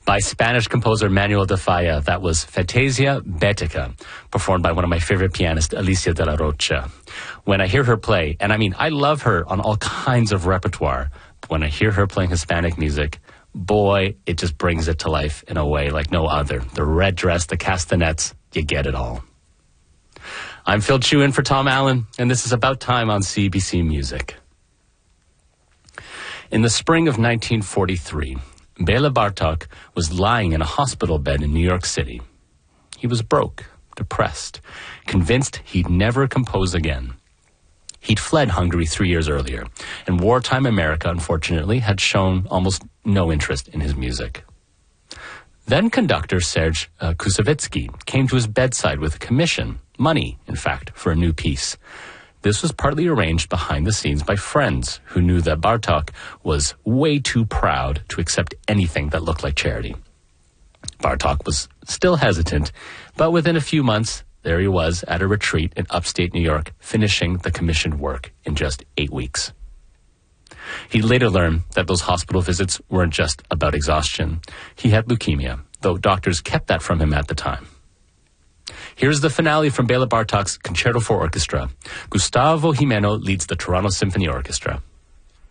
by Spanish composer Manuel de Falla. That was Fantasia Bética, performed by one of my favorite pianists, Alicia de la Rocha. When I hear her play, and I mean, I love her on all kinds of repertoire, but when I hear her playing Hispanic music, boy, it just brings it to life in a way like no other. The red dress, the castanets, you get it all. I'm Phil Chu in for Tom Allen, and this is About Time on CBC Music. In the spring of 1943, Bela Bartok was lying in a hospital bed in New York City. He was broke, depressed, convinced he'd never compose again. He'd fled Hungary 3 years earlier, and wartime America, unfortunately, had shown almost no interest in his music. Then conductor Serge Koussevitzky came to his bedside with a commission, money, in fact, for a new piece. This was partly arranged behind the scenes by friends who knew that Bartok was way too proud to accept anything that looked like charity. Bartok was still hesitant, but within a few months, there he was at a retreat in upstate New York, finishing the commissioned work in just 8 weeks. He later learned that those hospital visits weren't just about exhaustion. He had leukemia, though doctors kept that from him at the time. Here's the finale from Bela Bartok's Concerto for Orchestra. Gustavo Gimeno leads the Toronto Symphony Orchestra.